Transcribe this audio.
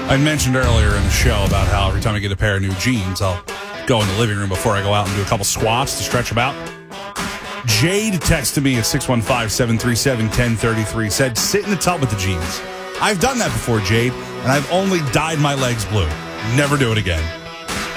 I mentioned earlier in the show about how every time I get a pair of new jeans, I'll go in the living room before I go out and do a couple squats to stretch them out. Jade texted me at 615-737-1033, said, sit in the tub with the jeans. I've done that before, Jade, and I've only dyed my legs blue. Never do it again.